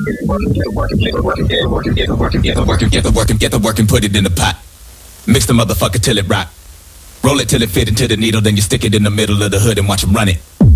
the work and put it in the pot. Mix the motherfucker till it rock. Roll it till it fit into the needle, then you stick it in the middle of the hood and watch 'em run it.